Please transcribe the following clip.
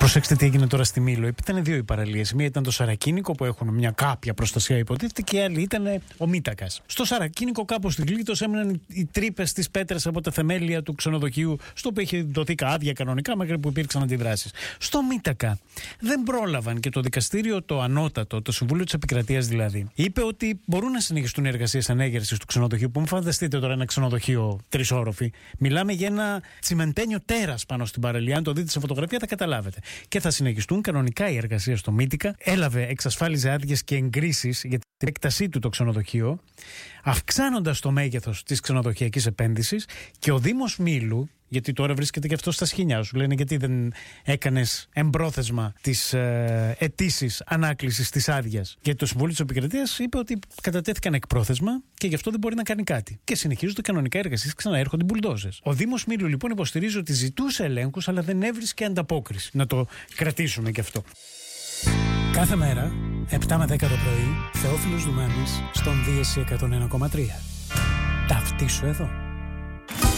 Προσέξτε τι έγινε τώρα στη Μήλο. Ήταν δύο οι παραλίες. Μία ήταν το Σαρακίνικο που έχουν μια κάποια προστασία υποτίθεται και η άλλη ήταν ο Μήτακας. Στο Σαρακίνικο κάπως στην Κλήτος έμειναν οι τρύπες στις πέτρες από τα θεμέλια του ξενοδοχείου, στο οποίο είχε δοθεί άδεια κανονικά μέχρι που υπήρξαν αντιδράσεις. Στο Μήτακα δεν πρόλαβαν και το δικαστήριο, το ανώτατο, το Συμβούλιο της Επικρατείας δηλαδή, είπε ότι μπορούν να συνεχιστούν οι εργασίες ανέγερσης του ξενοδοχείου. Που μου φανταστείτε τώρα ένα ξενοδοχείο τρισόροφη. Μιλάμε για ένα τσιμεντένιο τέρας πάνω στην παραλία. Αν το δείτε σε φωτογραφία θα καταλάβετε. Και θα συνεχιστούν κανονικά οι εργασίες στο Μήτικα. Εξασφάλιζε άδειες και εγκρίσεις για την έκτασή του το ξενοδοχείο, αυξάνοντας το μέγεθος της ξενοδοχειακής επένδυσης, και ο Δήμος Μήλου, γιατί τώρα βρίσκεται και αυτό στα σχοινιά σου, λένε γιατί δεν έκανες εμπρόθεσμα τις αιτήσεις ανάκλησης της άδειας. Γιατί το Συμβούλιο της Επικρατείας είπε ότι κατατέθηκαν εκπρόθεσμα και γι' αυτό δεν μπορεί να κάνει κάτι. Και συνεχίζονται κανονικά εργασίες, ξαναέρχονται μπουλντόζες. Ο Δήμος Μήλου λοιπόν υποστηρίζει ότι ζητούσε ελέγχους, αλλά δεν έβρισκε ανταπόκριση. Να το κρατήσουμε και αυτό. Κάθε μέρα, 7 με 10 το πρωί, Θεόφιλος Δουμάνης στον Δίεση 101,3. Ταυτίσου εδώ.